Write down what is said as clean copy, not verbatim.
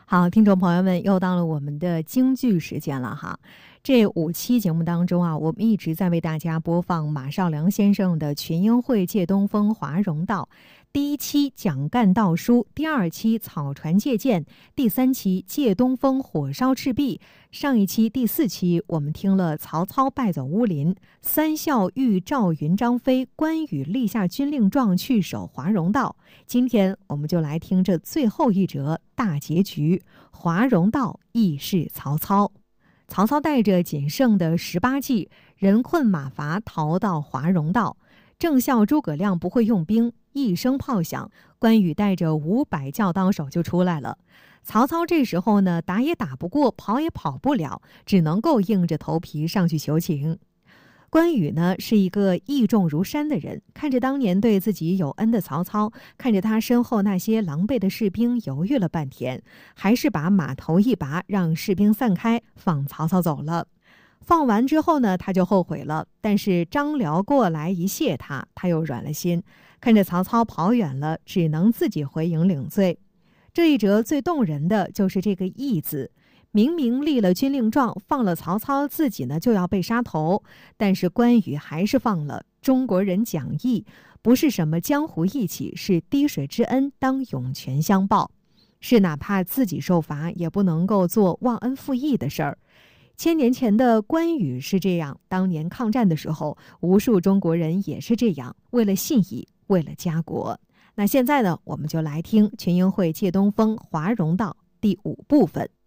好，听众朋友们，又到了我们的京剧时间了哈。这5期节目当中啊，我们一直在为大家播放马绍良先生的《群英会借东风华容道》。第1期讲干道书，第2期草船借箭，第3期借东风火烧赤壁。上一期第4期我们听了曹操败走乌林，三校遇赵云张飞，关羽立下军令状去守华容道。今天我们就来听这最后一折大结局，华容道亦是曹操。曹操带着仅剩的18骑，人困马乏，逃到华容道。正笑诸葛亮不会用兵，一声炮响，关羽带着500教刀手就出来了。曹操这时候呢，打也打不过，跑也跑不了，只能够硬着头皮上去求情。关羽呢，是一个义重如山的人，看着当年对自己有恩的曹操，看着他身后那些狼狈的士兵，犹豫了半天，还是把马头一拔，让士兵散开，放曹操走了。放完之后呢，他就后悔了，但是张辽过来一谢他，他又软了心，看着曹操跑远了，只能自己回营领罪。这一折最动人的就是这个义字，明明立了军令状，放了曹操，自己呢就要被杀头，但是关羽还是放了。中国人讲义，不是什么江湖义气，是滴水之恩当涌泉相报，是哪怕自己受罚也不能够做忘恩负义的事儿。1000年前的关羽是这样，当年抗战的时候，无数中国人也是这样，为了信义，为了家国。那现在呢，我们就来听群英会借东风华容道第5部分。